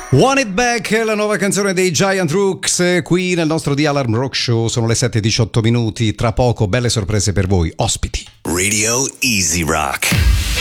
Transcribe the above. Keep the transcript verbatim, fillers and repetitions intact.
Want It Back, la nuova canzone dei Giant Rooks, qui nel nostro The Alarm Rock Show. Sono le sette e diciotto minuti. Tra poco belle sorprese per voi, ospiti. Radio Easy Rock.